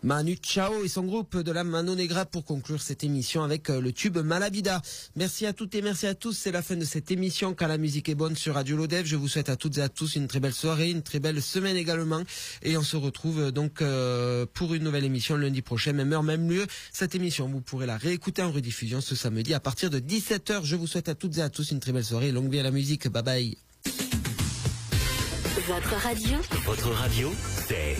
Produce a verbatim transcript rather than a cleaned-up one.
Manu Chao et son groupe de la Mano Negra pour conclure cette émission avec le tube Malabida. Merci à toutes et merci à tous. C'est la fin de cette émission Quand la musique est bonne sur Radio Lodève. Je vous souhaite à toutes et à tous une très belle soirée, une très belle semaine également. Et on se retrouve donc euh, pour une nouvelle émission lundi prochain, même heure, même lieu. Cette émission, vous pourrez la réécouter en rediffusion ce samedi à partir de dix-sept heures. Je vous souhaite à toutes et à tous une très belle soirée. Longue vie à la musique. Bye bye. Votre radio. Votre radio, c'est